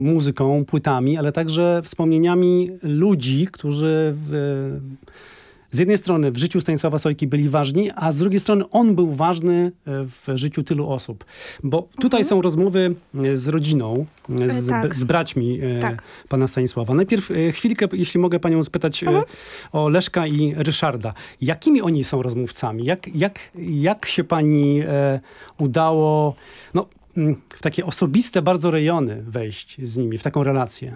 muzyką, płytami, ale także wspomnieniami ludzi, którzy z jednej strony w życiu Stanisława Sojki byli ważni, a z drugiej strony on był ważny w życiu tylu osób. Bo tutaj są rozmowy z rodziną, z braćmi pana Stanisława. Najpierw chwilkę, jeśli mogę panią spytać o Leszka i Ryszarda. Jakimi oni są rozmówcami? Jak się pani udało w takie osobiste bardzo rejony wejść z nimi, w taką relację?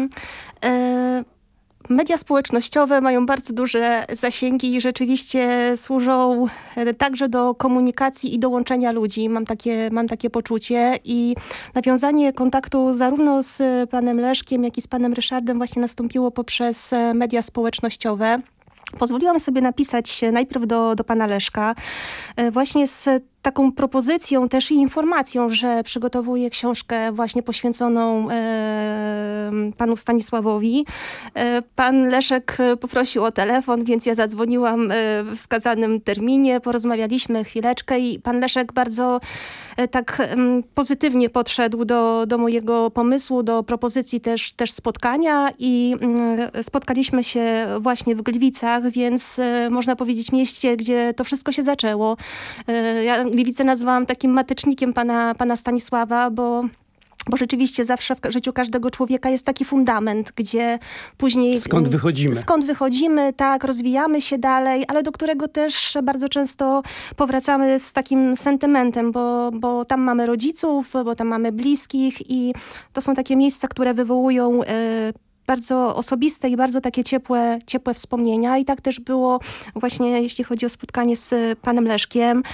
Media społecznościowe mają bardzo duże zasięgi i rzeczywiście służą także do komunikacji i do łączenia ludzi. Mam takie poczucie i nawiązanie kontaktu zarówno z panem Leszkiem, jak i z panem Ryszardem właśnie nastąpiło poprzez media społecznościowe. Pozwoliłam sobie napisać najpierw do pana Leszka właśnie z taką propozycją też i informacją, że przygotowuję książkę właśnie poświęconą panu Stanisławowi. Pan Leszek poprosił o telefon, więc ja zadzwoniłam w wskazanym terminie, porozmawialiśmy chwileczkę i pan Leszek bardzo tak pozytywnie podszedł do mojego pomysłu, do propozycji też spotkania i spotkaliśmy się właśnie w Gliwicach, więc można powiedzieć mieście, gdzie to wszystko się zaczęło. Ja Gliwice nazwałam takim matecznikiem pana Stanisława, bo rzeczywiście zawsze w życiu każdego człowieka jest taki fundament, gdzie później... Skąd wychodzimy, tak, rozwijamy się dalej, ale do którego też bardzo często powracamy z takim sentymentem, bo tam mamy rodziców, bo tam mamy bliskich i to są takie miejsca, które wywołują bardzo osobiste i bardzo takie ciepłe wspomnienia. I tak też było właśnie, jeśli chodzi o spotkanie z panem Leszkiem.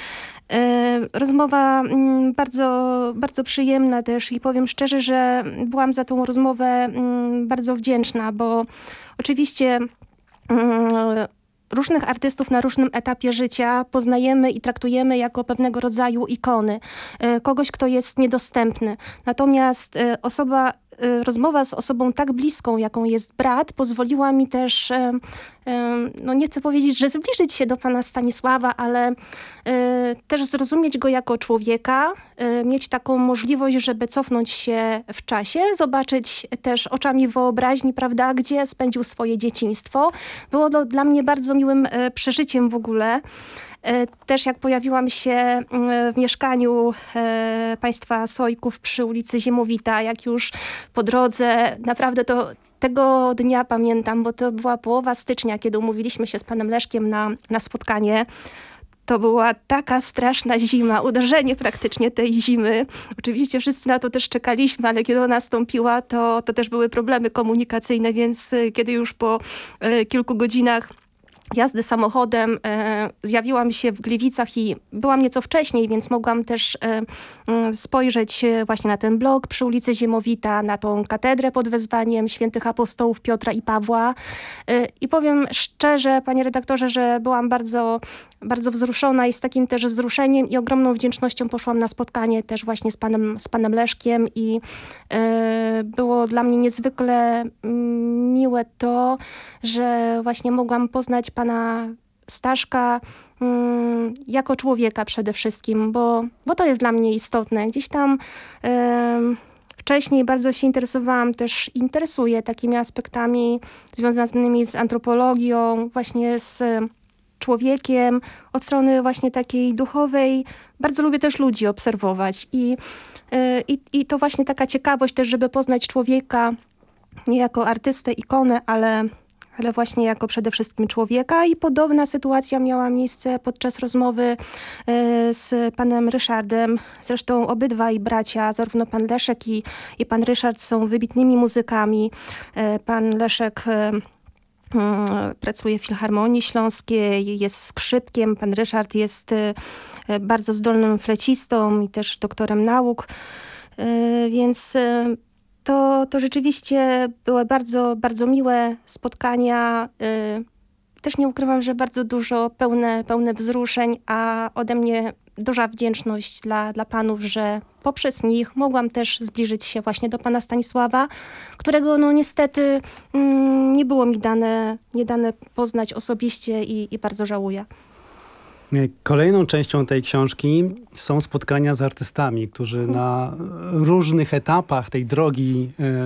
Rozmowa bardzo, bardzo przyjemna też i powiem szczerze, że byłam za tą rozmowę bardzo wdzięczna, bo oczywiście różnych artystów na różnym etapie życia poznajemy i traktujemy jako pewnego rodzaju ikony. Kogoś, kto jest niedostępny. Natomiast rozmowa z osobą tak bliską, jaką jest brat, pozwoliła mi też, nie chcę powiedzieć, że zbliżyć się do pana Stanisława, ale też zrozumieć go jako człowieka, mieć taką możliwość, żeby cofnąć się w czasie, zobaczyć też oczami wyobraźni, prawda, gdzie spędził swoje dzieciństwo. Było to dla mnie bardzo miłym przeżyciem w ogóle. Też jak pojawiłam się w mieszkaniu państwa Sojków przy ulicy Ziemowita, jak już po drodze, naprawdę tego dnia pamiętam, bo to była połowa stycznia, kiedy umówiliśmy się z panem Leszkiem na spotkanie. To była taka straszna zima, uderzenie praktycznie tej zimy. Oczywiście wszyscy na to też czekaliśmy, ale kiedy ona nastąpiła, to też były problemy komunikacyjne, więc kiedy już po kilku godzinach jazdy samochodem zjawiłam się w Gliwicach i byłam nieco wcześniej, więc mogłam też spojrzeć właśnie na ten blok przy ulicy Ziemowita, na tą katedrę pod wezwaniem świętych apostołów Piotra i Pawła. I powiem szczerze, panie redaktorze, że byłam bardzo, bardzo wzruszona i z takim też wzruszeniem i ogromną wdzięcznością poszłam na spotkanie też właśnie z panem Leszkiem i było dla mnie niezwykle miłe to, że właśnie mogłam poznać pana Staszka jako człowieka przede wszystkim, bo to jest dla mnie istotne. Gdzieś tam wcześniej bardzo się interesuję takimi aspektami związanymi z antropologią, właśnie z człowiekiem, od strony właśnie takiej duchowej. Bardzo lubię też ludzi obserwować i to właśnie taka ciekawość też, żeby poznać człowieka nie jako artystę, ikonę, ale właśnie jako przede wszystkim człowieka. I podobna sytuacja miała miejsce podczas rozmowy z panem Ryszardem. Zresztą obydwaj bracia, zarówno pan Leszek i pan Ryszard są wybitnymi muzykami. Pan Leszek pracuje w Filharmonii Śląskiej, jest skrzypkiem. Pan Ryszard jest bardzo zdolnym flecistą i też doktorem nauk. Więc to rzeczywiście były bardzo, bardzo miłe spotkania. Też nie ukrywam, że bardzo dużo, pełne wzruszeń, a ode mnie duża wdzięczność dla panów, że poprzez nich mogłam też zbliżyć się właśnie do pana Stanisława, którego niestety nie było mi dane poznać osobiście i bardzo żałuję. Kolejną częścią tej książki są spotkania z artystami, którzy na różnych etapach tej drogi